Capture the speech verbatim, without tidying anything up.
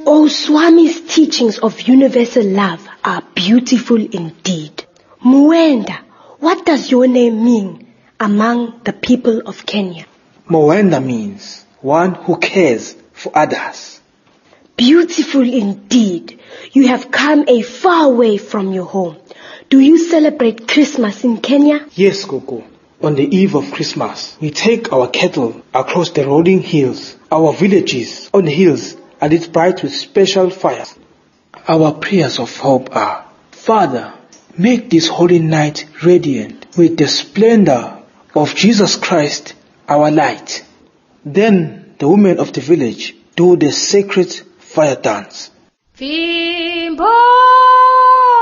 Oh, Swami's teachings of universal love are beautiful indeed. Muenda, what does your name mean among the people of Kenya? Muenda means one who cares for others. Beautiful indeed. You have come a far way from your home. Do you celebrate Christmas in Kenya? Yes, Gogo. On the eve of Christmas, we take our cattle across the rolling hills. Our villages on the hills are lit bright with special fires. Our prayers of hope are, Father, make this holy night radiant with the splendor of Jesus Christ, our light. Then the women of the village do the sacred fire dance. Fimbo